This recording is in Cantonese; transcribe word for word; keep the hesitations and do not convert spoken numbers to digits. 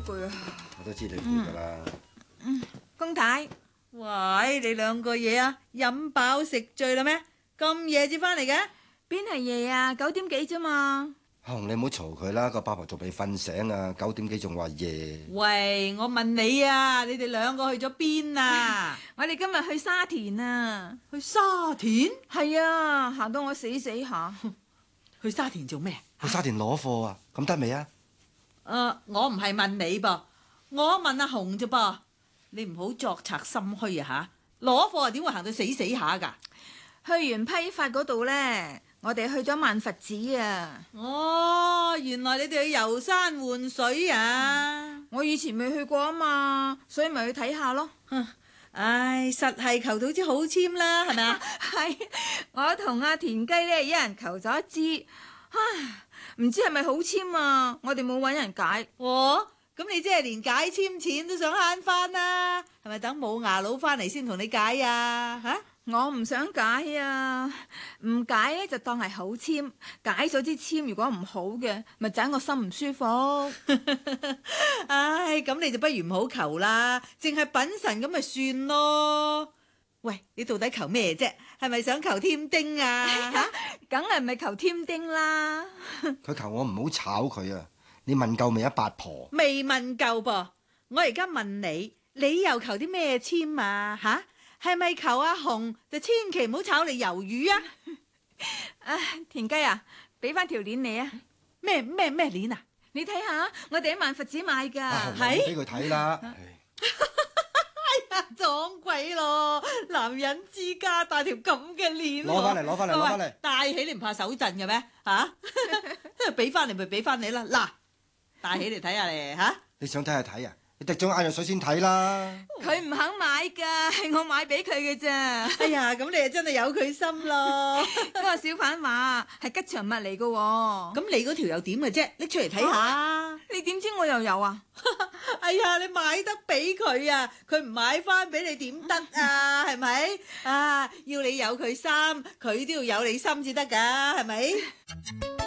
攰啊！ 我都知你攰噶啦。 嗯，公太， 喂，你兩個嘢啊，飲飽食醉啦咩？咁夜至翻嚟嘅？ 邊係夜啊？九點幾啫嘛。 紅，你唔好嘈佢啦，個八婆仲未瞓醒啊，九點幾仲話夜。 喂，我問你啊，你哋兩個去咗邊啊？ 我哋今日去沙田啊。 去沙田？ 係啊，行到我死死下。 去沙田做咩？ 去沙田攞貨啊？咁得未啊？ 誒、呃，我唔係問你噃，我問阿紅啫噃。你唔好作賊心虛啊吓！攞貨啊，點會行到死死下噶？ 去完批發嗰度呢，我哋去咗萬佛寺啊。 哦，原來你哋去遊山玩水啊！ 嗯、我以前未去過啊嘛，所以咪去睇下咯。 唉，實係求到支好籤啦，係咪啊？ 係，我同阿田雞呢，一人求咗一支。唉，唔知係咪好籤啊？我哋冇搵人解。 哦，咁你即係連解籤錢都想慳翻啦？係咪等冇牙佬翻嚟先同你解啊？吓、啊？ 我唔想解啊，唔解咧就當係好籤，解咗支籤如果唔好嘅，咪盞我心唔舒服。 唉，咁你就不如唔好求啦，淨係品神咁咪算咯。喂，你到底求咩啫？係咪想求添丁啊？吓， 梗係唔係求添丁啦。 佢求我唔好炒佢啊！你問夠未啊，八婆？ 未問夠噃，我而家問你，你又求啲咩籤啊？吓？係咪求阿紅就千祈唔好炒你魷魚啊？ 唉，田雞啊，俾翻條鏈你啊！ 咩咩咩鏈啊？ 你睇下，我哋喺萬佛寺買噶。 係俾佢睇啦。 哎呀，撞鬼咯！男人之家帶條咁嘅鏈， 攞翻嚟，攞翻嚟，攞翻嚟。 戴起你唔怕手震嘅咩？吓，俾翻嚟咪俾翻你啦。嗱，戴起嚟睇下你吓。 你想睇下睇啊？你滴咗眼藥水先睇啦。 佢唔肯買噶，係我買俾佢嘅咋。 哎呀，咁你啊真係有佢心咯。 嗰個小販話係吉祥物嚟噶。 咁你嗰條又點嘅啫？拎出嚟睇下。啊， 你點知我又有啊？ 哎呀，你買得俾佢啊，佢唔買翻俾你點得啊？係咪？啊，要你有佢心，佢都要有你心至得噶，係咪？